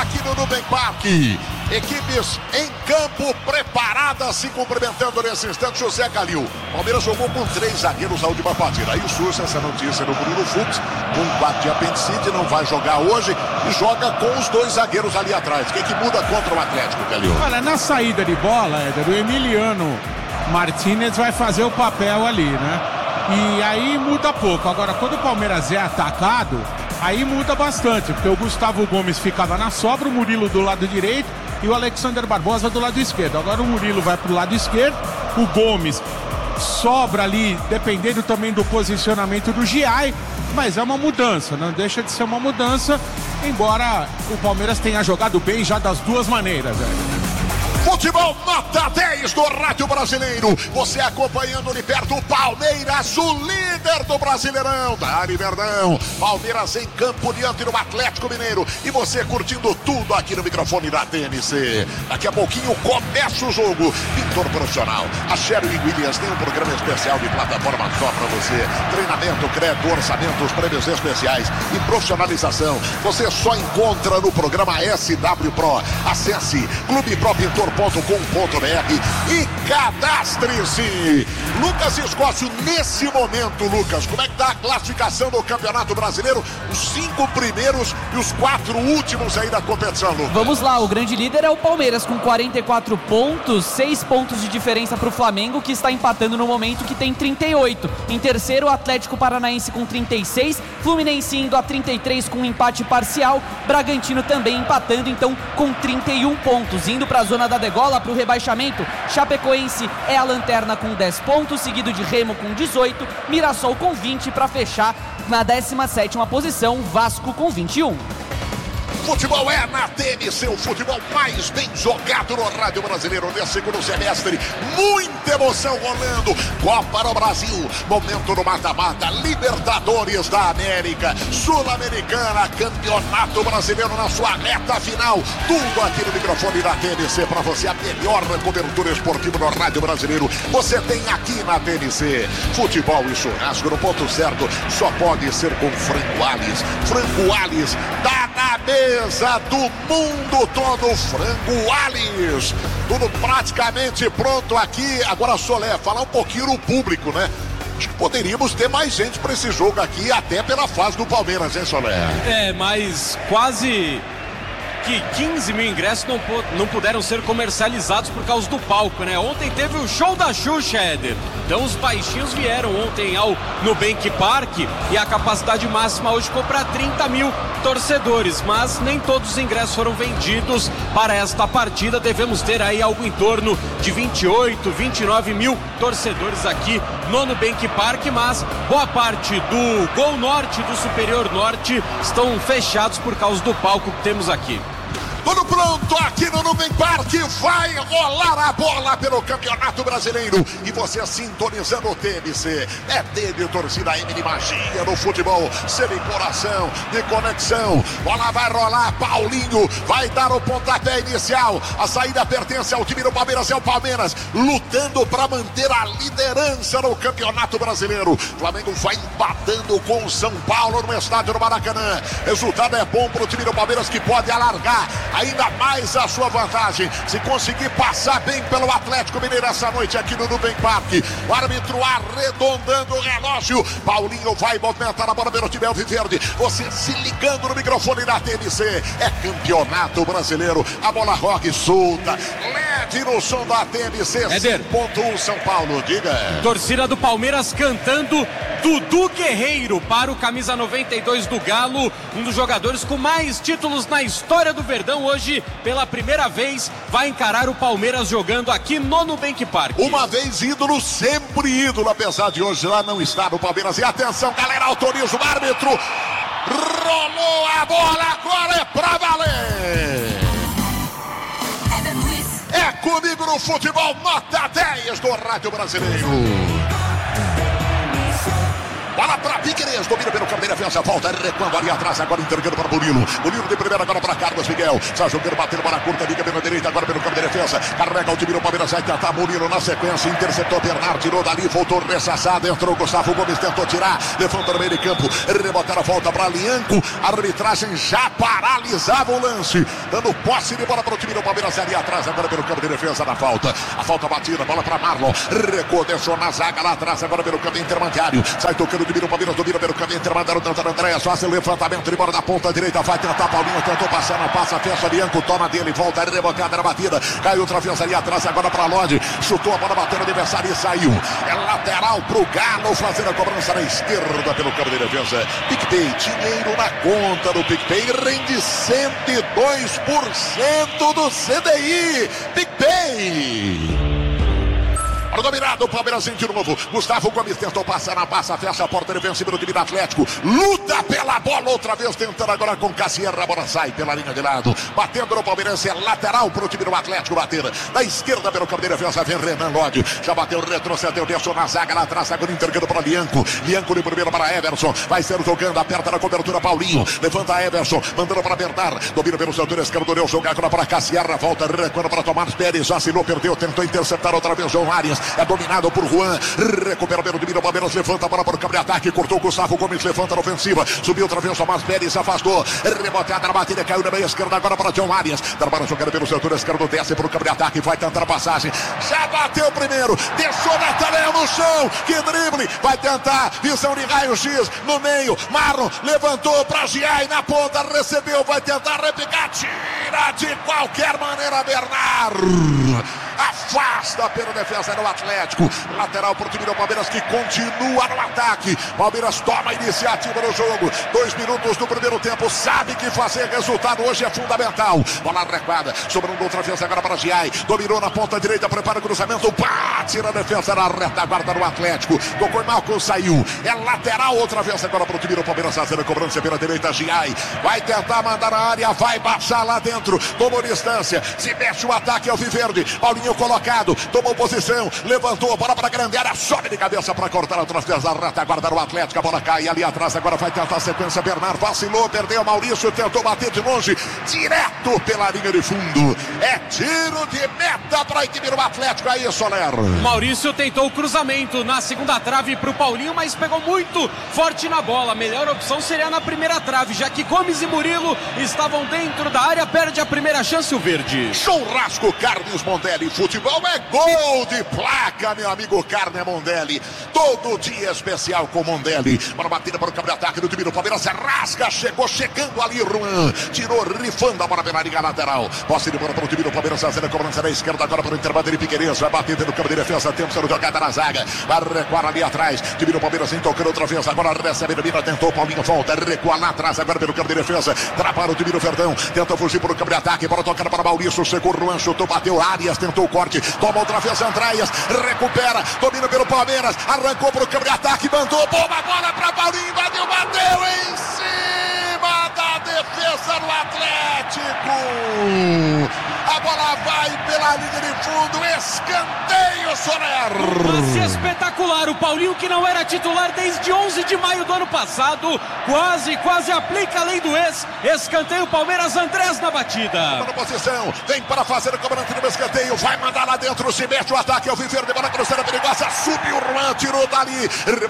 aqui no Nubank Parque. Equipes em campo preparadas, se cumprimentando nesse instante. José Calil. Palmeiras jogou com 3 zagueiros na última partida. Aí surge essa notícia do Bruno Fux, com 4 de apendicite, não vai jogar hoje e joga com os 2 zagueiros ali atrás. O que muda contra o Atlético, Calil? Olha, na saída de bola, Éder, o Emiliano Martínez vai fazer o papel ali, né? E aí muda pouco. Agora, quando o Palmeiras é atacado, aí muda bastante, porque o Gustavo Gomes ficava na sobra, o Murilo do lado direito e o Alexander Barbosa do lado esquerdo. Agora o Murilo vai pro lado esquerdo, o Gomes sobra ali, dependendo também do posicionamento do Giai, mas é uma mudança, não deixa de ser uma mudança, embora o Palmeiras tenha jogado bem já das duas maneiras, velho. Futebol nota 10 do Rádio Brasileiro. Você acompanhando de perto o Palmeiras, o líder do Brasileirão. Dali Verdão. Palmeiras em campo diante do Atlético Mineiro. E você curtindo tudo aqui no microfone da TNC. Daqui a pouquinho começa o jogo. Pintor profissional. A Sherwin Williams tem um programa especial de plataforma só para você. Treinamento, crédito, orçamentos, prêmios especiais e profissionalização. Você só encontra no programa SW Pro. Acesse clubepropintor.com.br e cadastre-se. Lucas Escócio, nesse momento, Lucas, como é que tá a classificação do Campeonato Brasileiro? Os 5 primeiros e os 4 últimos aí da competição, Lucas. Vamos lá, o grande líder é o Palmeiras com 44 pontos, 6 pontos de diferença para o Flamengo, que está empatando no momento, que tem 38. Em terceiro, o Atlético Paranaense com 36, Fluminense indo a 33 com um empate parcial, Bragantino também empatando, então com 31 pontos, indo para a zona da degola, para o rebaixamento. Chapecoense é a lanterna com 10 pontos, seguido de Remo com 18, Mirassol com 20 para fechar na 17ª posição, Vasco com 21. Futebol é na TNC, o futebol mais bem jogado no Rádio Brasileiro nesse segundo semestre. Muita emoção rolando. Copa do Brasil, momento no mata-mata, Libertadores da América, Sul-Americana, Campeonato Brasileiro na sua reta final. Tudo aqui no microfone da TNC para você, a melhor cobertura esportiva no Rádio Brasileiro. Você tem aqui na TNC. Futebol e churrasco no ponto certo, só pode ser com Frango Alves. Frango Alves tá na mesa do mundo todo, Frango Alves. Tudo praticamente pronto aqui. Agora, Solé, falar um pouquinho no público, né? Acho que poderíamos ter mais gente para esse jogo aqui, até pela fase do Palmeiras, hein, Solé? Mas quase que 15 mil ingressos não puderam ser comercializados por causa do palco, né? Ontem teve o show da Xuxa, Éder. Então os baixinhos vieram ontem ao Nubank Parque e a capacidade máxima hoje ficou para 30 mil torcedores, mas nem todos os ingressos foram vendidos para esta partida. Devemos ter aí algo em torno de 28, 29 mil torcedores aqui no Nubank Parque, mas boa parte do Gol Norte e do Superior Norte estão fechados por causa do palco que temos aqui. Tudo pronto aqui no Nubank Parque, vai rolar a bola pelo Campeonato Brasileiro e você sintonizando o TNC. É dele, torcida M de magia no futebol, sem coração, de conexão. Bola vai rolar, Paulinho vai dar o pontapé inicial. A saída pertence ao time do Palmeiras, é o Palmeiras lutando para manter a liderança no Campeonato Brasileiro. Flamengo vai empatando com o São Paulo no estádio do Maracanã. Resultado é bom para o time do Palmeiras, que pode alargar ainda mais a sua vantagem, se conseguir passar bem pelo Atlético Mineiro essa noite aqui no Nubank Parque. O árbitro arredondando o relógio. Paulinho vai movimentar a bola pelo time alviverde. Você se ligando no microfone da TNC. É Campeonato Brasileiro. A bola rogue solta. Leve no som da TNC. 5.1 São Paulo, diga. Torcida do Palmeiras cantando Dudu Guerreiro para o camisa 92 do Galo, um dos jogadores com mais títulos na história do Verdão. Hoje, pela primeira vez, vai encarar o Palmeiras jogando aqui no Nubank Parque. Uma vez ídolo, sempre ídolo, apesar de hoje lá não estar no Palmeiras. E atenção, galera, autoriza o árbitro. Rolou a bola, agora é pra valer. É comigo no futebol, nota 10 do Rádio Brasileiro. Bola pra Piquet, Palmeiras domina pelo campo de defesa, volta recuando ali atrás, agora entregando para Murilo. Murilo de primeira agora para Carlos Miguel. Sai jogando, batendo para a curta, liga pela direita, agora pelo campo de defesa. Carrega o time do Palmeiras, vai tentar Murilo na sequência, interceptou Bernardo, tirou dali, voltou ressaçado, entrou Gustavo Gomes, tentou tirar, levanta no meio de campo, rebotaram a volta para Lianco. A arbitragem já paralisava o lance, dando posse de bola para o time do Palmeiras ali atrás, agora pelo campo de defesa da falta. A falta batida, bola para Marlon, recuou, deixou na zaga lá atrás, agora pelo campo intermediário. Sai tocando o time do Palmeiras, domina pelo campo intermediário, tentando Andréas, faz o levantamento de bola da ponta direita, vai tentar Paulinho, tentou passar, não passa, fecha Lianco, toma dele, volta, rebocada na batida, caiu outra vez ali atrás, agora para Lodi, chutou a bola, bateu no adversário e saiu. É lateral pro Galo, fazendo a cobrança na esquerda pelo campo de defesa. PicPay, dinheiro na conta do PicPay, rende 102% do CDI. PicPay. Dominado o Palmeiras de novo. Gustavo Gomes tentou passar na passa, fecha a porta defensiva do time do Atlético. Luta pela bola outra vez, tentando agora com Cassierra. A bola sai pela linha de lado. Batendo no Palmeiras, é lateral para o time do Atlético bater. Da esquerda pelo campo de defesa, vem Renan Lodi. Já bateu, retrocedeu, deixou na zaga lá atrás, agora entregando para Lianco. Lianco de primeiro para Everson. Vai ser jogando, aperta na cobertura Paulinho. Levanta Everson, mandando para Bernard. Domina pelo setor esquerdo, deu jogo agora para Cassierra. Volta, recuando para Tomás Pérez. Vacilou, perdeu, tentou interceptar outra vez João Arias. É dominado por Juan, recupera pelo domínio, o Palmeiras levanta a bola para o campo de ataque, cortou Gustavo Gomes, levanta na ofensiva, subiu outra vez o Tomás Pérez, afastou, reboteada na batida, caiu na meia esquerda agora para João Arias, trabalha jogando pelo setor esquerdo, desce para o campo de ataque, vai tentar a passagem, já bateu primeiro, deixou Nathanael no chão, que drible, vai tentar, visão de raio-x no meio, Marlon levantou para Giai na ponta, recebeu, vai tentar repicar, tira de qualquer maneira Bernard. Afasta pela defesa do Atlético. Lateral para o time do Palmeiras que continua no ataque. Palmeiras toma a iniciativa no jogo. 2 minutos do primeiro tempo. Sabe que fazer resultado hoje é fundamental. Bola recuada. Sobrando outra vez agora para Giai. Dominou na ponta direita. Prepara o cruzamento. Bate na defesa na retaguarda do Atlético. Tocou em Malcom, saiu. É lateral outra vez agora para o time do Palmeiras. Fazendo a cobrança pela direita. Giai vai tentar mandar na área. Vai baixar lá dentro. Tomou distância. Se mexe o ataque ao Viverde. Paulinho colocado, tomou posição, levantou a bola para a grande área, sobe de cabeça para cortar a defesa da retaguarda do Atlético, a bola cai ali atrás, agora vai tentar a sequência, Bernard vacilou, perdeu Maurício, tentou bater de longe, direto pela linha de fundo, é tiro de meta para a equipe do Atlético, aí Soler. Maurício tentou o cruzamento na segunda trave para o Paulinho, mas pegou muito forte na bola, a melhor opção seria na primeira trave, já que Gomes e Murilo estavam dentro da área, perde a primeira chance o Verde. Churrasco Carnes Mondelli, futebol é gol de placa, meu amigo Carne Mondelli. Todo dia especial com Mondelli. Bola batida para o campo de ataque do time do Palmeiras. Rasga, chegando ali Juan. Tirou, rifando a bola pela linha lateral. Posse de bola para o time do Palmeiras. Fazendo a cobrança na esquerda agora para o intervalo de Piqueirense. Vai bater no campo de defesa. Tempo sendo jogada na zaga. Vai recuar ali atrás. Time do Palmeiras vem tocando outra vez. Agora recebe a mira. Tentou. Paulinho volta. Recua lá atrás agora pelo campo de defesa. Trapara o time do Verdão. Tenta fugir para o campo de ataque. Bola tocada para Maurício. Chegou Juan. Chutou, bateu Arias. Tentou o corte. Toma outra vez Andréas, recupera, domina pelo Palmeiras, arrancou para o campo de ataque, mandou, bomba, bola para Paulinho, bateu em cima da defesa do Atlético. A bola vai pela linha de fundo, escanteio, Soler. Passe espetacular, o Paulinho que não era titular desde 11 de maio do ano passado, quase aplica a lei do ex, escanteio Palmeiras, Andrés na batida. Na posição, vem para fazer a cobrança do escanteio, vai mandar lá dentro, se mete o ataque, é o Viverde, bola cruzada perigosa, subiu o Juan, tirou dali,